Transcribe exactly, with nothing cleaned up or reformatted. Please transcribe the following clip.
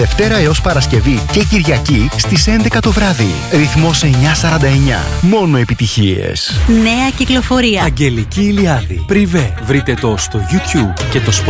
Δευτέρα έως Παρασκευή και Κυριακή στις έντεκα το βράδυ. Ρυθμός εννιακόσια σαράντα εννιά. Μόνο επιτυχίες. Νέα κυκλοφορία. Αγγελική Ηλιάδη. Πριβέ. Βρείτε το στο YouTube και το Spotify.